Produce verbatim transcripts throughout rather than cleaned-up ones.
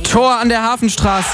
Tor an der Hafenstraße.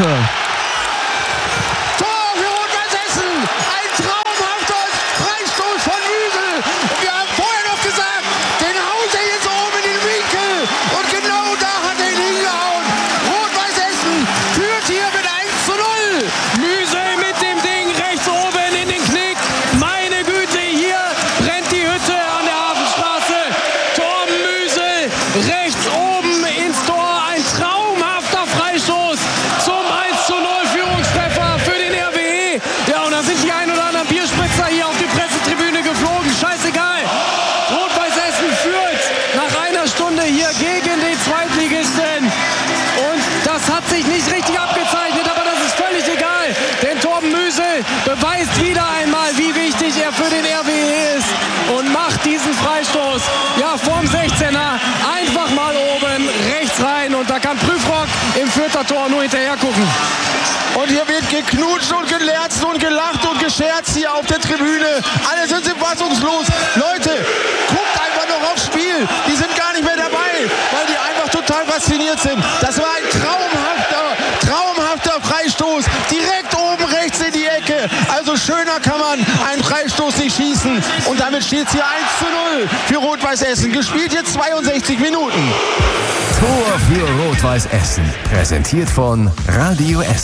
Tor für Rot-Weiß Essen. Ein traumhafter Freistoß von Müsel. Und wir haben vorher noch gesagt, den haut er jetzt oben in den Winkel. Und genau da hat er ihn hingehauen. Rot-Weiß Essen führt hier mit eins zu null. Müsel mit dem Ding rechts oben in den Knick. Meine Güte, hier brennt die Hütte an der Hafenstraße. Torben Müsel rechts oben ins Tor. Ein traumhafter Freistoß zum eins zu null Führungstreffer für den R W E. Ja, und da sind die ein oder anderen Bierspritzer hier auf die Pressetribüne geflogen. Scheißegal. Rot-Weiß Essen führt nach einer Stunde hier gegen den Zweitligisten. Und das hat sich nicht richtig abgezeichnet, aber das ist völlig egal. Denn Torben Müsel beweist wieder einmal, wie wichtig er für den R W E ist und macht diesen Freistoß ja vorm sechzehner einfach mal oben rechts rein. Und da kann Prüfrock im Fürther Tor nur hinterher gucken. Und hier wird geknutscht und gelerzt und gelacht und gescherzt hier auf der Tribüne. Alle sind fassungslos. Leute, guckt einfach noch aufs Spiel. Die sind gar nicht mehr dabei, weil die einfach total fasziniert sind. Das war ein traumhafter, traumhafter Freistoß. Direkt oben rechts in die Ecke. Also schöner kann man einen Freistoß nicht schießen. Und damit steht es hier eins zu null für Rot-Weiß Essen. Gespielt jetzt zweiundsechzig Minuten. Tor für Rot-Weiß Essen. Präsentiert von Radio Essen.